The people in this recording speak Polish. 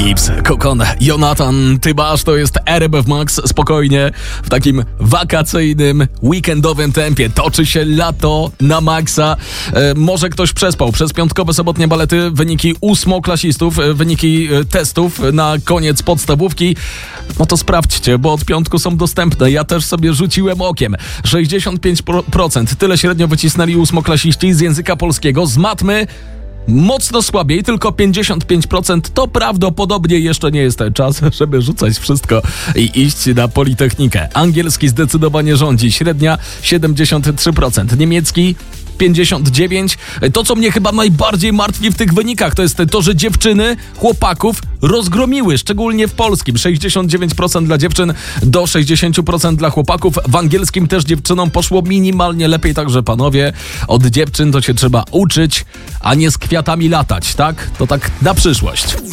Gibbs, Kokon, Jonathan Tybasz, to jest RMF Max, spokojnie, w takim wakacyjnym, weekendowym tempie. Toczy się lato na maksa. Może ktoś przespał przez piątkowe, sobotnie balety, wyniki ósmoklasistów, wyniki testów na koniec podstawówki. No to sprawdźcie, bo od piątku są dostępne. Ja też sobie rzuciłem okiem. 65%, tyle średnio wycisnęli ósmoklasiści z języka polskiego, z matmy mocno słabiej, tylko 55%. To prawdopodobnie jeszcze nie jest ten czas, żeby rzucać wszystko i iść na Politechnikę. Angielski zdecydowanie rządzi, średnia 73%. Niemiecki 59%. To, co mnie chyba najbardziej martwi w tych wynikach, to jest to, że dziewczyny chłopaków rozgromiły, szczególnie w polskim. 69% dla dziewczyn do 60% dla chłopaków. W angielskim też dziewczynom poszło minimalnie lepiej, także panowie, od dziewczyn to się trzeba uczyć, a nie z kwiatami latać, tak? To tak na przyszłość.